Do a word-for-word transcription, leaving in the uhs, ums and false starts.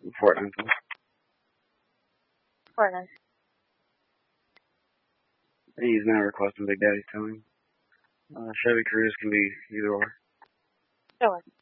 Portland. Portland. He's now requesting Big Daddy's towing. Uh, Chevy Cruze can be either or. Sure.